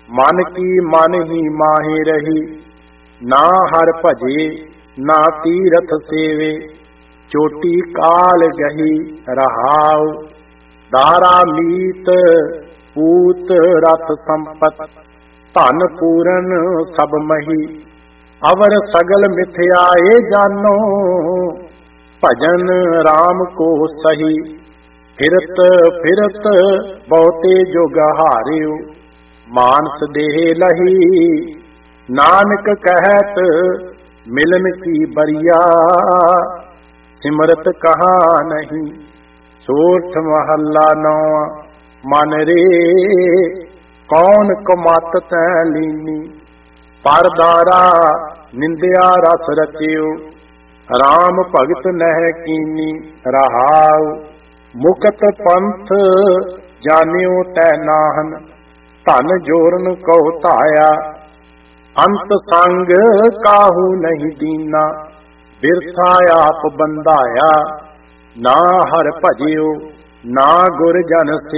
मन की मन ही माहे रही। ना हर भजे ना तीरथ सेवे, चोटी काल गही रहाओ। दारा मीत पूत रथ संपत, धन पूरन सब मही। अवर सगल मिथ्याए जानो, भजन राम को सही। फिरत फिरत बहुते जुग हारियो, मानस देह लही। नानक कहत मिलन की बरिया, सिमरत कहा नहीं। सोठ महला नौवा मन रे, कौन कमात तै लीनी। परदारा निंदिया रस रचियो, राम भगत नह कीनी रहाओ। मुकत पंथ जानियो तै नाहन, धन जोरन कहो धाया। अंत संग काहू नहीं दीना, बिरथा आप बंधाया। ना हर भजियो ना गुर जन से,